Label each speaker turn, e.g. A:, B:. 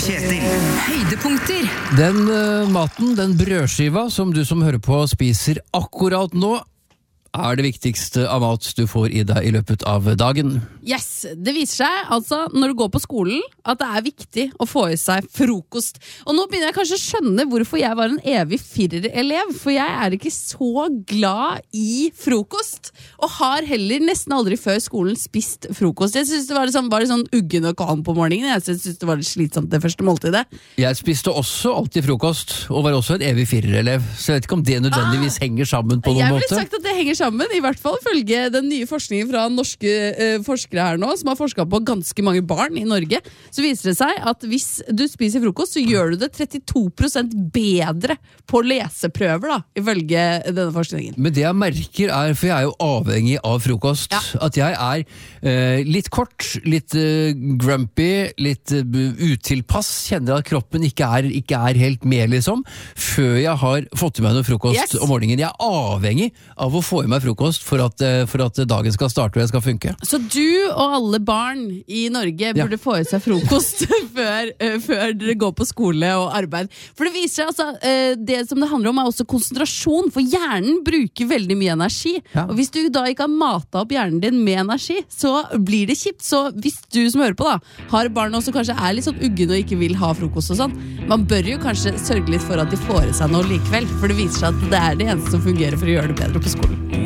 A: Kjetil.
B: Høydepunkter.
C: Den maten, den brødskiva som du som hører på spiser akkurat nå, er det viktigste av mat du får i deg i løpet av dagen.
D: Yes, det viser seg altså når du går på skolen at det er viktig å få i seg frokost. Og nå begynner jeg kanskje å skjønne hvorfor jeg var en evig firerelev, for jeg er ikke så glad i frokost, og har heller nesten aldri før skolen spist frokost. Jeg synes det var sånn uggen og kvalm på morgenen. Jeg synes det var litt slitsomt det første måltidet.
C: Jeg spiste også alltid frokost, og var også en evig firerelev, så jeg vet ikke om det nødvendigvis henger sammen på noen måte.
D: Jeg ville sagt at det henger sammen, i hvert fall følge den nye forskningen fra norske forskere her nå, som har forsket på ganske mange barn i Norge, så viser det seg at hvis du spiser frokost, så gjør du det 32% bedre på leseprøver, da, ifølge denne forskningen.
C: Men det jeg merker er, for jeg er jo avhengig av frokost, at jeg er litt kort, litt grumpy, litt utilpass, kjenner at kroppen ikke er helt med, liksom, før jeg har fått i meg noe frokost om morgenen. Jeg er avhengig av å få i meg frokost for at dagen skal starte og jeg skal funke.
D: Så du og alle barn i Norge burde få i seg frokost før dere går på skole og arbeid. For det viser altså, det som det handler om er også konsentrasjon, for hjernen bruker veldig mye energi. Ja. Og hvis du da ikke har matet opp hjernen din med energi, så blir det kjipt. Så hvis du som hører på da, har barn som kanskje er litt sånn uggen og ikke vil ha frokost og sånn, man bør jo kanskje sørge litt for at de får i seg noe likevel, for det viser seg at det er det eneste som fungerer for å gjøre det bedre på skolen.